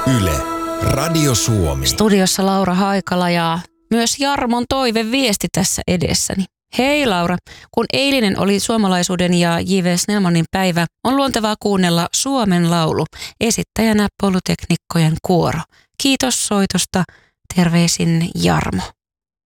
Yle, Radio Suomi. Studiossa Laura Haikala ja myös Jarmon toiveviesti tässä edessäni. Hei Laura, kun eilinen oli suomalaisuuden ja J.V. Snellmanin päivä, on luontevaa kuunnella Suomen laulu, esittäjänä Poluteknikkojen kuoro. Kiitos soitosta, terveisin Jarmo.